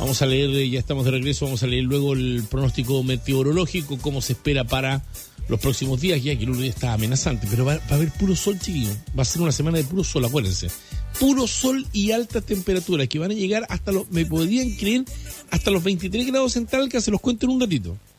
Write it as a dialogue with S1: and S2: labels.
S1: Vamos a leer, ya estamos de regreso, vamos a leer luego el pronóstico meteorológico, cómo se espera para los próximos días, ya que el lunes está amenazante, pero va a haber puro sol, chiquillos. Va a ser una semana de puro sol, acuérdense. Puro sol y altas temperaturas que van a llegar hasta me podrían creer, hasta los 23 grados en Talca, se los cuento en un ratito.